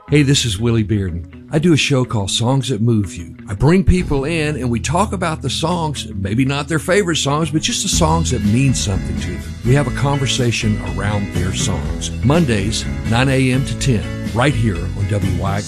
Hey, this is Willie Bearden. I do a show called Songs That Move You. I bring people in and we talk about the songs, maybe not their favorite songs, but just the songs that mean something to them. We have a conversation around their songs. Mondays, 9 a.m. to 10, right here on WYXC.